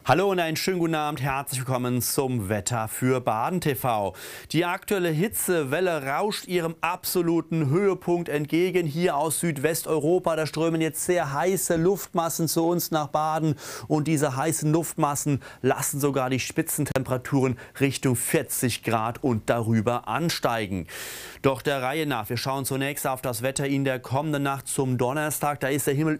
Hallo und einen schönen guten Abend, herzlich willkommen zum Wetter für Baden TV. Die aktuelle Hitzewelle rauscht ihrem absoluten Höhepunkt entgegen. Hier aus Südwesteuropa, da strömen jetzt sehr heiße Luftmassen zu uns nach Baden. Und diese heißen Luftmassen lassen sogar die Spitzentemperaturen Richtung 40 Grad und darüber ansteigen. Doch der Reihe nach, wir schauen zunächst auf das Wetter in der kommenden Nacht zum Donnerstag. Da ist der Himmel